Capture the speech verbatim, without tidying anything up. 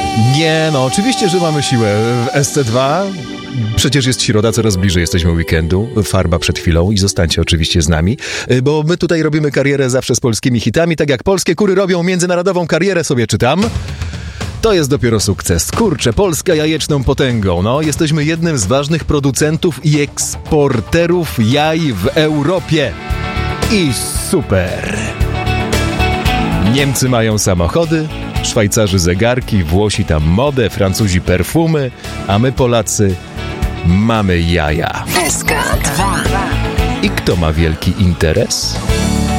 Nie, no oczywiście, że mamy siłę. W S C dwa przecież jest środa, coraz bliżej jesteśmy weekendu. Farba przed chwilą i zostańcie oczywiście z nami, bo my tutaj robimy karierę zawsze z polskimi hitami, tak jak polskie kury robią międzynarodową karierę, sobie czytam. To jest dopiero sukces. Kurczę, Polska jajeczną potęgą. No, jesteśmy jednym z ważnych producentów i eksporterów jaj w Europie. I super! Niemcy mają samochody, Szwajcarzy zegarki, Włosi tam modę, Francuzi perfumy, a my Polacy mamy jaja. S K dwa. I kto ma wielki interes?